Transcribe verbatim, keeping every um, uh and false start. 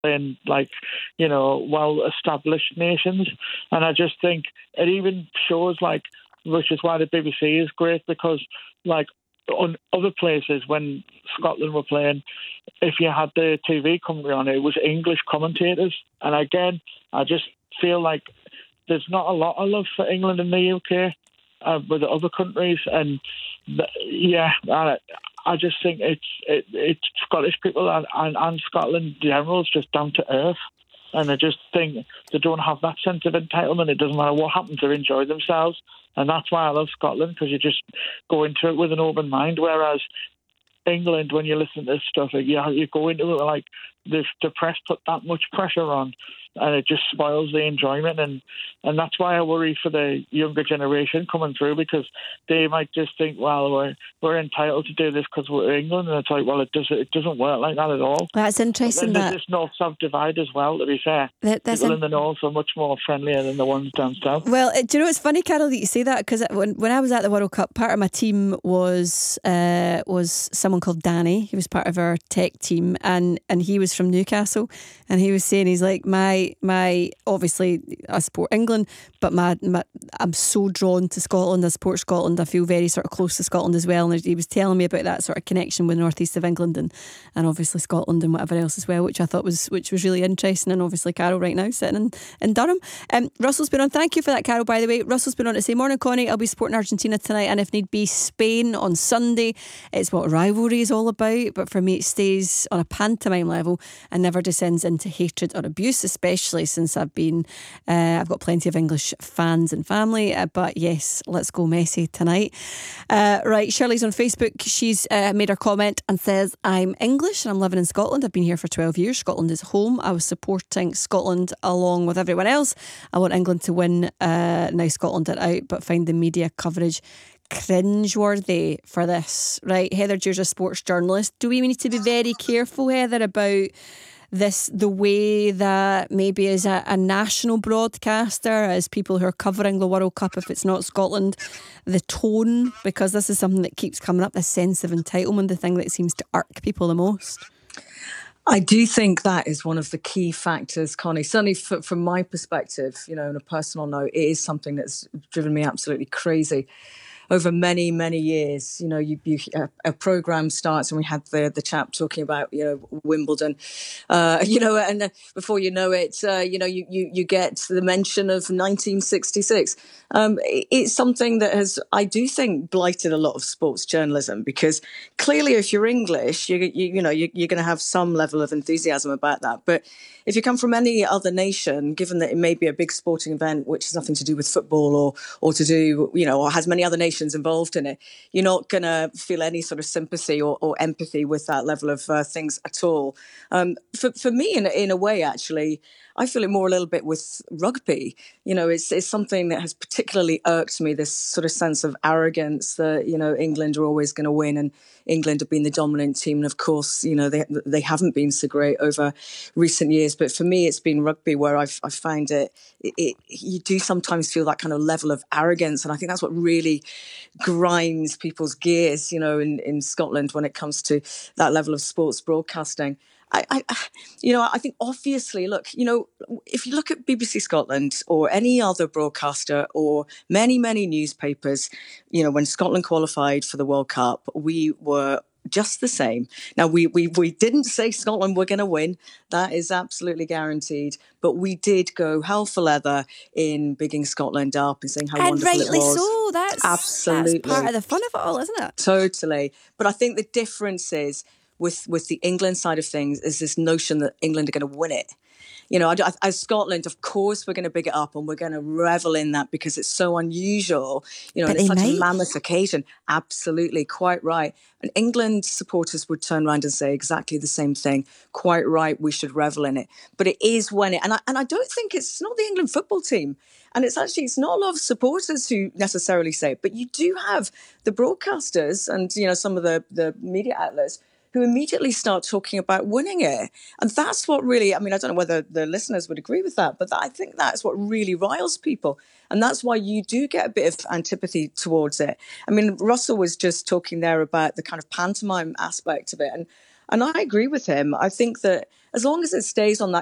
in like, you know, well-established nations. And I just think it even shows like, which is why the B B C is great, because like on other places when Scotland were playing, if you had the T V company on, it was English commentators. And again, I just feel like there's not a lot of love for England in the U K uh, with the other countries. And th- yeah, I, I just think it's it, it's Scottish people and, and, and Scotland in general is just down to earth. And I just think they don't have that sense of entitlement. It doesn't matter what happens, they enjoy themselves. And that's why I love Scotland, because you just go into it with an open mind. Whereas England, when you listen to this stuff, like, you, you go into it like the, the press put that much pressure on, and it just spoils the enjoyment. And, and that's why I worry for the younger generation coming through, because they might just think, well, we're, we're entitled to do this because we're England. And it's like, well, it doesn't, it doesn't work like that at all. That's interesting. There's that this north-south divide as well, to be fair. That, that's People in... in the north are much more friendlier than the ones down south. Well, do you know, it's funny, Carol, that you say that, because when, when I was at the World Cup, part of my team was uh, was someone called Danny. He was part of our tech team, and, and he was from Newcastle, and he was saying, he's like, my, my obviously I support England, but my, my I'm so drawn to Scotland. I support Scotland. I feel very sort of close to Scotland as well. And he was telling me about that sort of connection with the northeast of England and, and obviously Scotland and whatever else as well, which I thought was which was really interesting. And obviously Carol right now sitting in, in Durham. Um, Russell's been on. Thank you for that, Carol, by the way. Russell's been on to say, morning, Connie. I'll be supporting Argentina tonight, and if need be, Spain on Sunday. It's what rivalry is all about, but for me it stays on a pantomime level and never descends into hatred or abuse, especially since I've been uh, I've got plenty of English fans and family, uh, but yes, let's go Messi tonight. Uh, right, Shirley's on Facebook. She's uh, made her comment and says, I'm English and I'm living in Scotland. I've been here for twelve years. Scotland is home. I was supporting Scotland along with everyone else. I want England to win. Uh, now Scotland are out, but find the media coverage cringeworthy for this. Right, Heather Dear's a sports journalist. Do we need to be very careful, Heather, about this, the way that maybe as a, a national broadcaster, as people who are covering the World Cup, if it's not Scotland, the tone, because this is something that keeps coming up, this sense of entitlement, the thing that seems to irk people the most? I do think that is one of the key factors, Connie. Certainly f- from my perspective, you know, on a personal note, it is something that's driven me absolutely crazy. Over many, many years, you know, you, you, a, a program starts and we had the the chap talking about, you know, Wimbledon, uh, you know, and before you know it, uh, you know, you, you, you get the mention of nineteen sixty-six. Um, it's something that has, I do think, blighted a lot of sports journalism, because clearly if you're English, you, you, you know, you, you're going to have some level of enthusiasm about that. But if you come from any other nation, given that it may be a big sporting event, which has nothing to do with football or, or to do, you know, or has many other nations involved in it, you're not going to feel any sort of sympathy or, or empathy with that level of uh, things at all. Um, for, for me, in, in a way, actually, I feel it more a little bit with rugby. You know, it's it's something that has particularly irked me, this sort of sense of arrogance that, you know, England are always going to win and England have been the dominant team. And of course, you know, they they haven't been so great over recent years. But for me, it's been rugby where I've, I find it, it, it, you do sometimes feel that kind of level of arrogance. And I think that's what really grinds people's gears, you know, in, in Scotland when it comes to that level of sports broadcasting. I, I, you know, I think obviously, look, you know, if you look at B B C Scotland or any other broadcaster or many, many newspapers, you know, when Scotland qualified for the World Cup, we were just the same. Now, we we we didn't say Scotland were going to win. That is absolutely guaranteed. But we did go hell for leather in bigging Scotland up and saying how and wonderful it was. And rightly so. That's, absolutely. That's part of the fun of it all, isn't it? Totally. But I think the difference is, with with the England side of things, is this notion that England are going to win it. You know, as Scotland, of course, we're going to big it up and we're going to revel in that because it's so unusual. You know, and it's such might. a mammoth occasion. Absolutely, quite right. And England supporters would turn around and say exactly the same thing. Quite right, we should revel in it. But it is when it, and I, and I don't think it's, it's not the England football team. And it's actually, it's not a lot of supporters who necessarily say it, but you do have the broadcasters and, you know, some of the, the media outlets who immediately start talking about winning it. And that's what really, I mean, I don't know whether the listeners would agree with that, but that, I think that's what really riles people. And that's why you do get a bit of antipathy towards it. I mean, Russell was just talking there about the kind of pantomime aspect of it. And and I agree with him. I think that as long as it stays on that